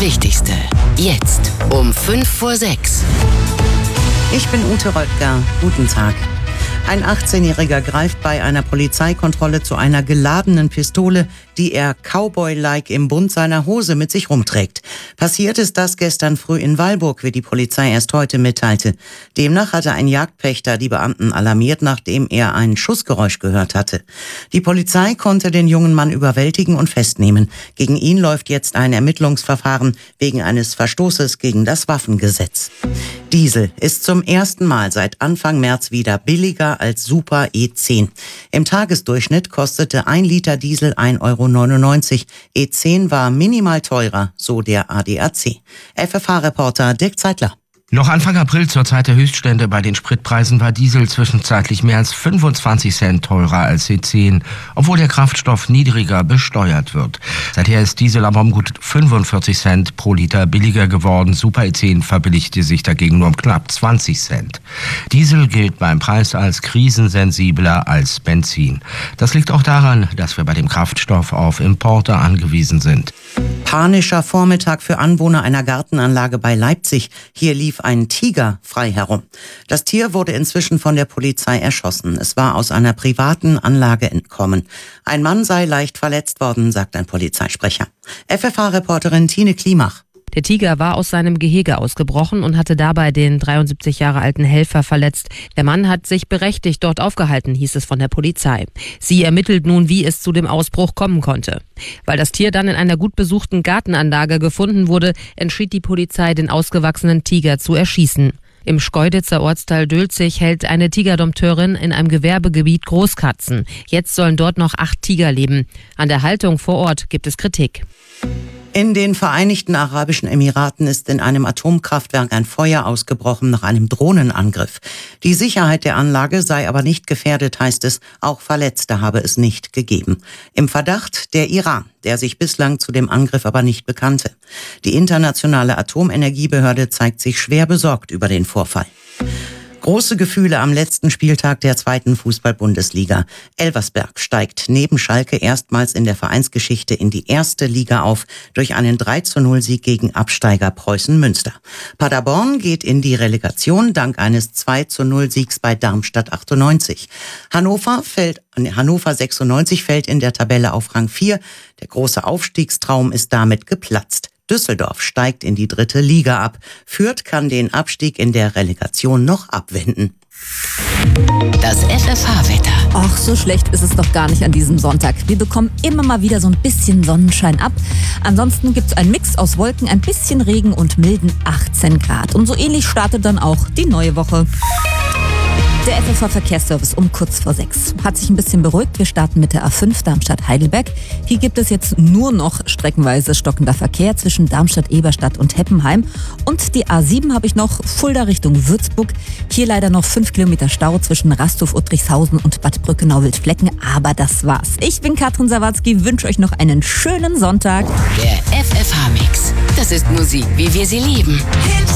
Wichtigste. Jetzt um 5:05. Ich bin Ute Röttger. Guten Tag. Ein 18-Jähriger greift bei einer Polizeikontrolle zu einer geladenen Pistole, die er Cowboy-like im Bund seiner Hose mit sich rumträgt. Passiert ist das gestern früh in Weilburg, wie die Polizei erst heute mitteilte. Demnach hatte ein Jagdpächter die Beamten alarmiert, nachdem er ein Schussgeräusch gehört hatte. Die Polizei konnte den jungen Mann überwältigen und festnehmen. Gegen ihn läuft jetzt ein Ermittlungsverfahren wegen eines Verstoßes gegen das Waffengesetz. Diesel ist zum ersten Mal seit Anfang März wieder billiger als Super E10. Im Tagesdurchschnitt kostete 1 Liter Diesel 1,99 €. E10 war minimal teurer, so der ADAC. FFH-Reporter Dirk Zeitler. Noch Anfang April, zur Zeit der Höchststände bei den Spritpreisen, war Diesel zwischenzeitlich mehr als 25 Cent teurer als E10, obwohl der Kraftstoff niedriger besteuert wird. Seither ist Diesel aber um gut 45 Cent pro Liter billiger geworden. Super E10 verbilligte sich dagegen nur um knapp 20 Cent. Diesel gilt beim Preis als krisensensibler als Benzin. Das liegt auch daran, dass wir bei dem Kraftstoff auf Importe angewiesen sind. Panischer Vormittag für Anwohner einer Gartenanlage bei Leipzig. Hier lief ein Tiger frei herum. Das Tier wurde inzwischen von der Polizei erschossen. Es war aus einer privaten Anlage entkommen. Ein Mann sei leicht verletzt worden, sagt ein Polizeisprecher. FFH-Reporterin Tine Klimach. Der Tiger war aus seinem Gehege ausgebrochen und hatte dabei den 73 Jahre alten Helfer verletzt. Der Mann hat sich berechtigt dort aufgehalten, hieß es von der Polizei. Sie ermittelt nun, wie es zu dem Ausbruch kommen konnte. Weil das Tier dann in einer gut besuchten Gartenanlage gefunden wurde, entschied die Polizei, den ausgewachsenen Tiger zu erschießen. Im Schkeuditzer Ortsteil Dülzig hält eine Tigerdompteurin in einem Gewerbegebiet Großkatzen. Jetzt sollen dort noch 8 Tiger leben. An der Haltung vor Ort gibt es Kritik. In den Vereinigten Arabischen Emiraten ist in einem Atomkraftwerk ein Feuer ausgebrochen nach einem Drohnenangriff. Die Sicherheit der Anlage sei aber nicht gefährdet, heißt es. Auch Verletzte habe es nicht gegeben. Im Verdacht der Iran, der sich bislang zu dem Angriff aber nicht bekannte. Die internationale Atomenergiebehörde zeigt sich schwer besorgt über den Vorfall. Große Gefühle am letzten Spieltag der 2. Fußball-Bundesliga. Elversberg steigt neben Schalke erstmals in der Vereinsgeschichte in die 1. Liga auf durch einen 3:0-Sieg gegen Absteiger Preußen Münster. Paderborn geht in die Relegation dank eines 2:0-Siegs bei Darmstadt 98. Hannover 96 fällt in der Tabelle auf Rang 4. Der große Aufstiegstraum ist damit geplatzt. Düsseldorf steigt in die 3. Liga ab. Fürth kann den Abstieg in der Relegation noch abwenden. Das FFH-Wetter. Ach, so schlecht ist es doch gar nicht an diesem Sonntag. Wir bekommen immer mal wieder so ein bisschen Sonnenschein ab. Ansonsten gibt es einen Mix aus Wolken, ein bisschen Regen und milden 18 Grad. Und so ähnlich startet dann auch die neue Woche. Der FFH-Verkehrsservice um kurz vor 6 hat sich ein bisschen beruhigt. Wir starten mit der A5 Darmstadt-Heidelberg. Hier gibt es jetzt nur noch streckenweise stockender Verkehr zwischen Darmstadt, Eberstadt und Heppenheim. Und die A7 habe ich noch, Fulda Richtung Würzburg. Hier leider noch 5 Kilometer Stau zwischen Rasthof, Uttrichshausen und Bad Brückenau-Wildflecken. Aber das war's. Ich bin Katrin Sawatzki, wünsche euch noch einen schönen Sonntag. Der FFH-Mix. Das ist Musik, wie wir sie lieben.